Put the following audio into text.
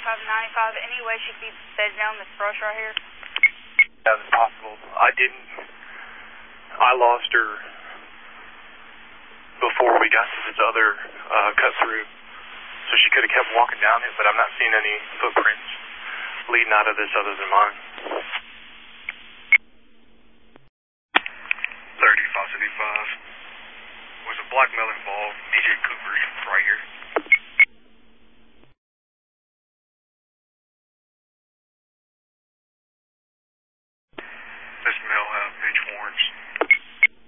95, any way she could be bedded down in this brush right here? Yeah, it's possible. I didn't. I lost her before we got to this other cut through, so she could have kept walking down it, but I'm not seeing any footprints leading out of this other than mine.